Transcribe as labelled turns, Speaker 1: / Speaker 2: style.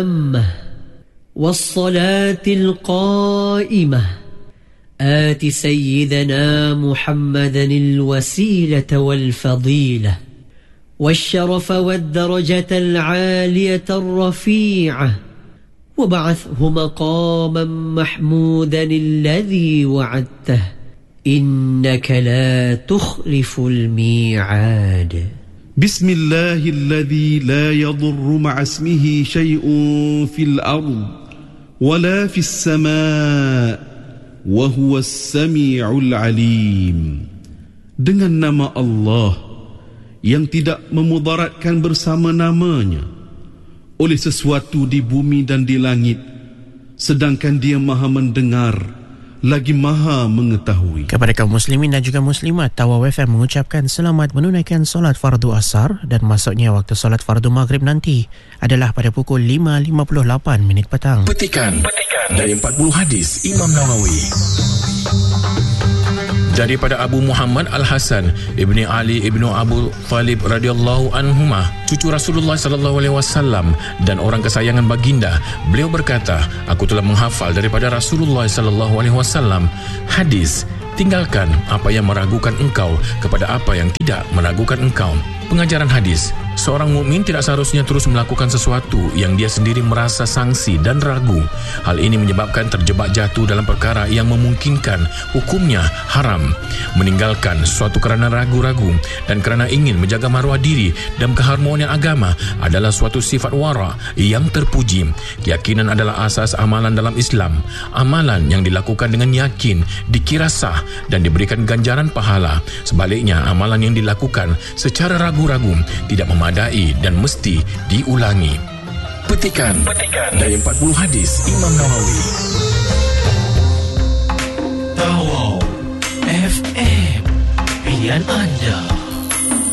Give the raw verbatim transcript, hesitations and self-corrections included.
Speaker 1: التامة والصلاة القائمة آت سيدنا محمدا الوسيلة والفضيلة والشرف والدرجة العالية الرفيعة وابعثه مقاما محمودا الذي وعدته إنك لا تخلف الميعاد.
Speaker 2: بسم الله الذي لا يضر مع اسمه شيء في الأرض ولا في السماء وهو السميع العليم. Dengan nama Allah yang tidak memudaratkan bersama namanya oleh sesuatu di bumi dan di langit, sedangkan Dia Maha mendengar lagi Maha mengetahui.
Speaker 3: Kepada kaum muslimin dan juga muslimat, Tawau F M mengucapkan selamat menunaikan solat fardu asar, dan masuknya waktu solat fardu maghrib nanti adalah pada pukul lima lima puluh lapan minit petang.
Speaker 4: Petikan, Petikan dari empat puluh hadis Imam Nawawi. Daripada Abu Muhammad Al-Hasan Ibni Ali Ibnu Abu Talib radhiyallahu anhumah, cucu Rasulullah sallallahu alaihi wasallam dan orang kesayangan baginda, beliau berkata, aku telah menghafal daripada Rasulullah sallallahu alaihi wasallam hadis, tinggalkan apa yang meragukan engkau kepada apa yang tidak meragukan engkau. Pengajaran hadis, seorang mukmin tidak seharusnya terus melakukan sesuatu yang dia sendiri merasa sangsi dan ragu. Hal ini menyebabkan terjebak jatuh dalam perkara yang memungkinkan hukumnya haram. Meninggalkan sesuatu kerana ragu-ragu dan kerana ingin menjaga maruah diri dan keharmonian agama adalah suatu sifat wara yang terpuji. Keyakinan adalah asas amalan dalam Islam. Amalan yang dilakukan dengan yakin dikira sah dan diberikan ganjaran pahala. Sebaliknya, amalan yang dilakukan secara ragu-ragu tidak memadai dan mesti diulangi. Petikan, Petikan dari empat puluh hadis Imam Nawawi.
Speaker 1: Tawau F M, pilihan anda.